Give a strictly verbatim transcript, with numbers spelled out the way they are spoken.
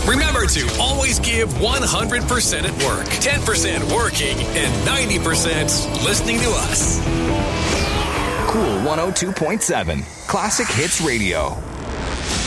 Remember to always give one hundred percent at work, ten percent working, and ninety percent listening to us. Cool one oh two point seven, Classic Hits Radio.